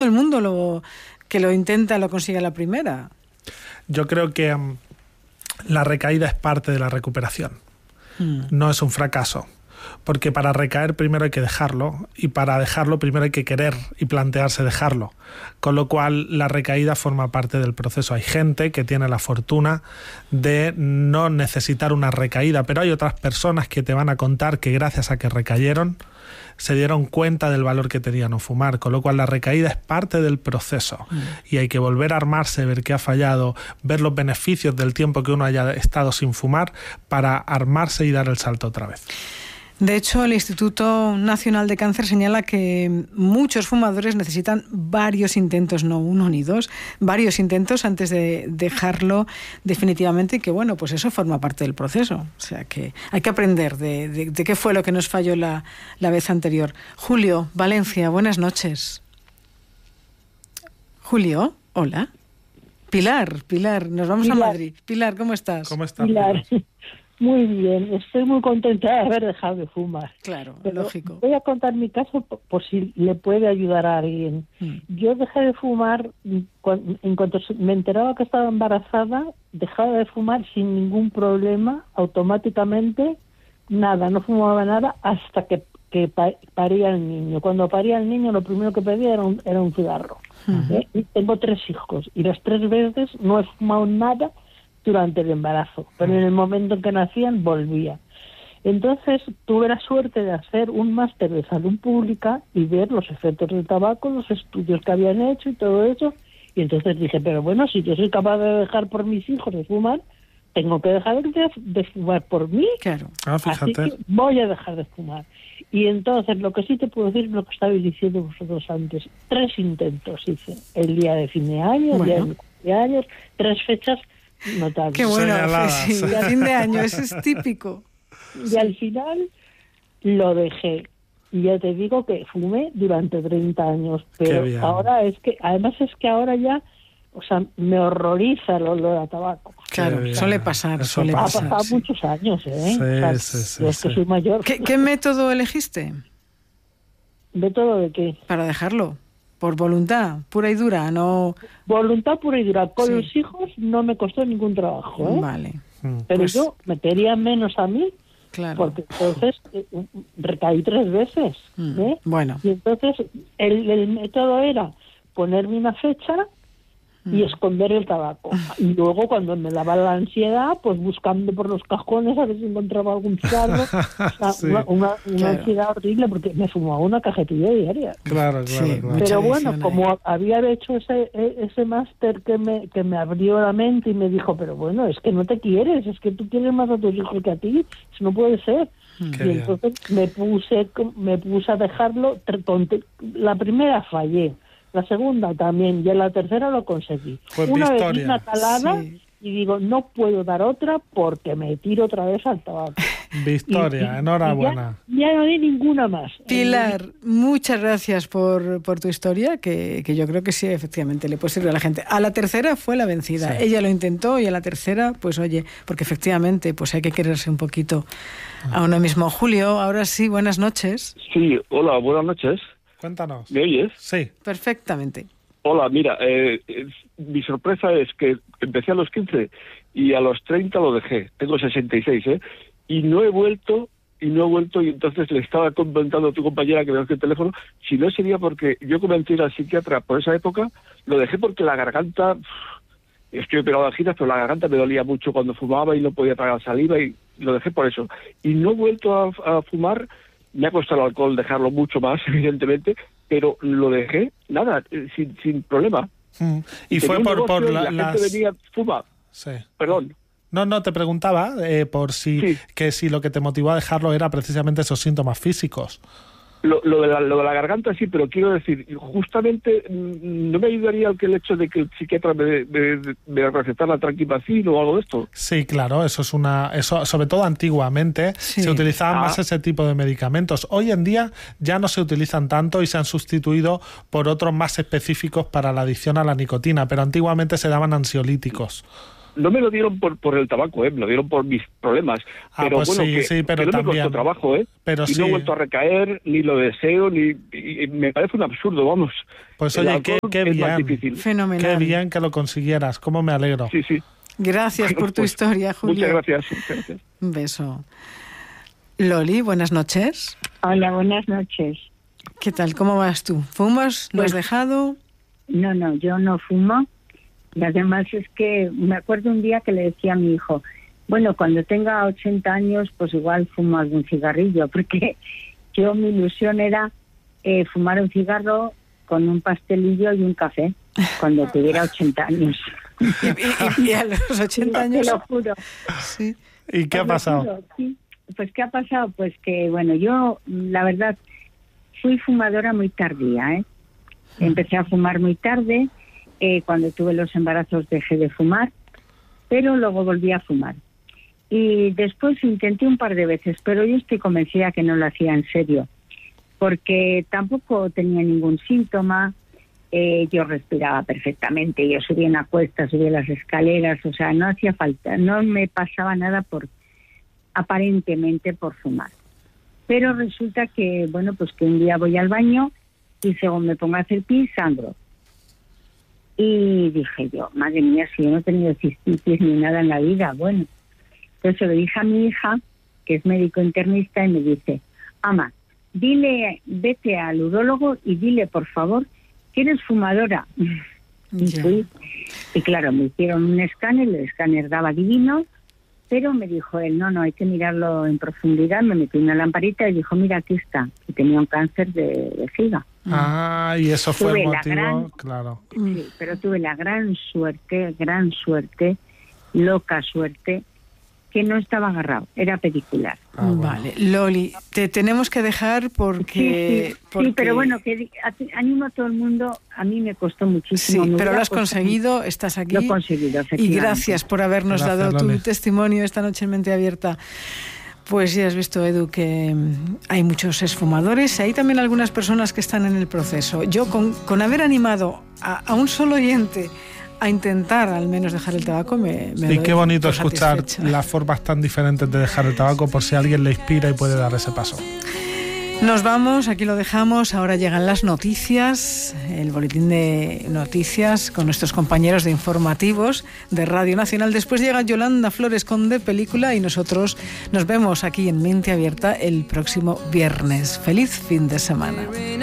el mundo que lo intenta lo consigue a la primera. Yo creo que la recaída es parte de la recuperación. No es un fracaso. Porque para recaer primero hay que dejarlo, y para dejarlo primero hay que querer y plantearse dejarlo. Con lo cual la recaída forma parte del proceso. Hay gente que tiene la fortuna de no necesitar una recaída, pero hay otras personas que te van a contar que gracias a que recayeron se dieron cuenta del valor que tenía no fumar, con lo cual la recaída es parte del proceso y hay que volver a armarse, ver qué ha fallado, ver los beneficios del tiempo que uno haya estado sin fumar para armarse y dar el salto otra vez. De hecho, el Instituto Nacional de Cáncer señala que muchos fumadores necesitan varios intentos, no uno ni dos, varios intentos antes de dejarlo definitivamente, y que bueno, pues eso forma parte del proceso. O sea que hay que aprender de qué fue lo que nos falló la vez anterior. Julio, Valencia, buenas noches. Julio, hola. Pilar, nos vamos a Madrid. Pilar, ¿cómo estás? ¿Cómo estás, Pilar? Muy bien, estoy muy contenta de haber dejado de fumar. Claro, pero lógico. Voy a contar mi caso por si le puede ayudar a alguien. Yo dejé de fumar, en cuanto me enteraba que estaba embarazada, dejaba de fumar sin ningún problema, automáticamente, nada, no fumaba nada hasta que paría el niño. Cuando paría el niño, lo primero que pedía era un cigarro. Tengo 3 hijos y las 3 veces no he fumado nada durante el embarazo, pero en el momento en que nacían volvía. Entonces tuve la suerte de hacer un máster de salud pública y ver los efectos del tabaco, los estudios que habían hecho y todo eso, y entonces dije, pero bueno, si yo soy capaz de dejar por mis hijos de fumar, tengo que dejar de fumar por mí. Claro. Así que voy a dejar de fumar. Y entonces lo que sí te puedo decir es lo que estabais diciendo vosotros antes. 3 intentos hice, el día de fin de año, el día de mi cumpleaños, 3 fechas notables. Qué bueno, sí, a fin de año, eso es típico. Y al final lo dejé. Y ya te digo que fumé durante 30 años, pero ahora además es que ahora ya, o sea, me horroriza el olor a tabaco. Claro, suele pasar. Ha pasado muchos años, ¿eh? Sí, es que soy mayor. ¿Qué método elegiste? ¿Método de qué? Para dejarlo. Por voluntad pura y dura, no... Voluntad pura y dura. Con los hijos no me costó ningún trabajo, ¿eh? Vale. Pero pues, yo me quería menos a mí, claro, porque entonces recaí 3 veces. Bueno. Y entonces el método era ponerme una fecha y esconder el tabaco. Y luego cuando me daba la ansiedad, pues buscando por los cajones a ver si encontraba algún cigarro. Una ansiedad horrible, porque me fumaba una cajetilla diaria. Claro. Pero bueno, como había hecho ese máster que me abrió la mente y me dijo, pero bueno, es que no te quieres, es que tú quieres más a tus hijos que a ti, eso no puede ser. Y entonces me puse a dejarlo. La primera fallé, la segunda también, y en la tercera lo conseguí. Una vez vi una calada y digo, no puedo dar otra porque me tiro otra vez al tabaco. Victoria, enhorabuena. Ya no di ninguna más. Pilar, muchas gracias por tu historia, que yo creo que sí, efectivamente, le puede servir a la gente. A la tercera fue la vencida. Sí. Ella lo intentó y a la tercera, pues oye, porque efectivamente pues hay que quererse un poquito a uno mismo. Julio, ahora sí, buenas noches. Sí, hola, buenas noches. Cuéntanos. ¿Me oyes? Sí. Perfectamente. Hola, mira, mi sorpresa es que empecé a los 15 y a los 30 lo dejé. Tengo 66, y no he vuelto, y entonces le estaba comentando a tu compañera que me dio el teléfono, si no sería porque yo comencé a ir al psiquiatra por esa época, lo dejé porque la garganta, estoy operado de anginas, pero la garganta me dolía mucho cuando fumaba y no podía tragar saliva y lo dejé por eso. Y no he vuelto a fumar. Me ha costado el alcohol dejarlo mucho más, evidentemente, pero lo dejé, nada, sin problema. Y fue por la gente venía, fuma. Sí. Perdón. No, te preguntaba por si lo que te motivó a dejarlo era precisamente esos síntomas físicos. Lo de la garganta sí, pero quiero decir, justamente no me ayudaría el hecho de que el psiquiatra me recetara tranquilacin o algo de esto. Sí, claro, eso sobre todo antiguamente se utilizaba más ese tipo de medicamentos. Hoy en día ya no se utilizan tanto y se han sustituido por otros más específicos para la adicción a la nicotina, pero antiguamente se daban ansiolíticos. no me lo dieron por el tabaco, me lo dieron por mis problemas. Pero pues bueno, pero que no también, me costó trabajo, pero y no he vuelto a recaer, ni lo deseo, y me parece un absurdo, vamos. Pues oye, qué es bien. más difícil. Fenomenal. Qué bien que lo consiguieras, cómo me alegro. Sí, sí. Gracias por tu historia, Julio. Muchas gracias. Un beso. Loli, buenas noches. Hola, buenas noches. ¿Qué tal? ¿Cómo vas tú? ¿Fumas? ¿Lo has dejado? No, yo no fumo. Y además es que me acuerdo un día que le decía a mi hijo, bueno, cuando tenga 80 años, pues igual fumo algún cigarrillo, porque mi ilusión era fumar un cigarro con un pastelillo y un café cuando tuviera 80 años. Y a los 80 años... Te lo juro. Sí. ¿Y qué ha pasado? Juro, sí. Pues ¿qué ha pasado? Pues que, bueno, yo, la verdad, fui fumadora muy tardía, Empecé a fumar muy tarde, cuando tuve los embarazos dejé de fumar, pero luego volví a fumar. Y después intenté un par de veces, pero yo estoy convencida que no lo hacía en serio, porque tampoco tenía ningún síntoma, yo respiraba perfectamente, yo subía en la cuesta, subía las escaleras, o sea, no hacía falta, no me pasaba nada aparentemente por fumar. Pero resulta que, bueno, pues que un día voy al baño y según me pongo a hacer pis, sangro. Y dije yo, madre mía, si yo no he tenido cistitis ni nada en la vida, bueno. Entonces se lo dije a mi hija, que es médico internista, y me dice, ama, vete al urólogo y dile, por favor, que eres fumadora. Y fui, y claro, me hicieron un escáner, el escáner daba divino, pero me dijo él, no, hay que mirarlo en profundidad. Me metí una lamparita y dijo, mira, aquí está. Y tenía un cáncer de vejiga. Y eso fue tuve el motivo, claro. Sí, pero tuve la gran suerte, loca suerte, que no estaba agarrado, era pedicular. Vale, Loli, te tenemos que dejar porque... Sí, pero bueno, que animo a todo el mundo, a mí me costó muchísimo. Sí, pero lo has conseguido, estás aquí. Lo he conseguido, y gracias por habernos dado Loli. tu testimonio esta noche en Mente Abierta. Pues ya has visto, Edu, que hay muchos exfumadores, hay también algunas personas que están en el proceso. Yo con haber animado a un solo oyente a intentar al menos dejar el tabaco me Y qué bonito por escuchar satisfecha. las formas tan diferentes de dejar el tabaco, por si alguien le inspira y puede dar ese paso. Nos vamos, aquí lo dejamos. Ahora llegan las noticias, el boletín de noticias con nuestros compañeros de informativos de Radio Nacional. Después llega Yolanda Flores con De Película y nosotros nos vemos aquí en Mente Abierta el próximo viernes. Feliz fin de semana.